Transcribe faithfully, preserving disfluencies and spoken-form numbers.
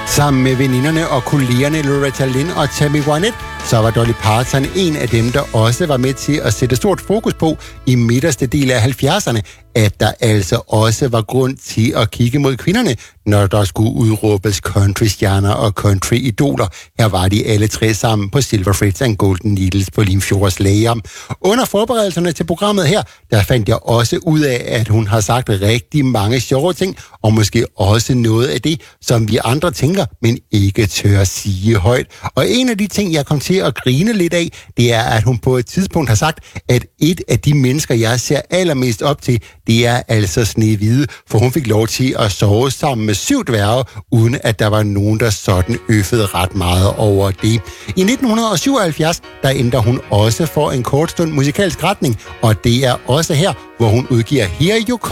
Sammen med veninderne og kollegerne Loretta Lynn og Tammy Wynette, så var Dolly Parton en af dem, der også var med til at sætte stort fokus på i midterste del af halvfjerdserne, at der altså også var grund til at kigge mod kvinderne, når der skulle udråbes countrystjerner og country-idoler. Her var de alle tre sammen på Silver Threads and Golden Needles på Limfjords Lager. Under forberedelserne til programmet her, der fandt jeg også ud af, at hun har sagt rigtig mange sjove ting, og måske også noget af det, som vi andre tænker, men ikke tør at sige højt. Og en af de ting, jeg kom til at grine lidt af, det er, at hun på et tidspunkt har sagt, at et af de mennesker, jeg ser allermest op til, det er altså Snehvide, for hun fik lov til at sove sammen med syv dværge, uden at der var nogen, der sådan øffede ret meget over det. I nitten syvoghalvfjerds, der ændrer hun også for en kort stund musikalsk retning, og det er også her, hvor hun udgiver Here You Come.